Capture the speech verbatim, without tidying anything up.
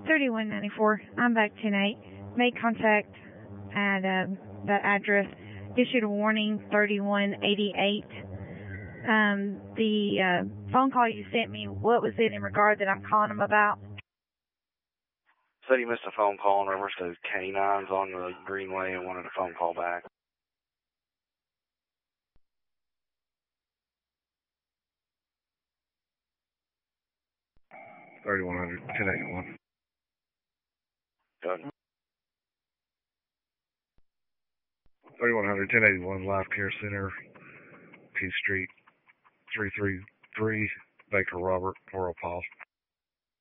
thirty-one ninety-four. I'm back tonight. Made contact at uh, that address. Issued a warning thirty-one eighty-eight. Um, the uh, phone call you sent me, what was it in regard that I'm calling them about? Said you missed a phone call in reference to canines on the Greenway and wanted a phone call back. thirty-one hundred, ten eighty-one. Good. thirty-one hundred, ten eighty-one, Life Care Center, P Street, three three three, Baker Robert, Oro Paul.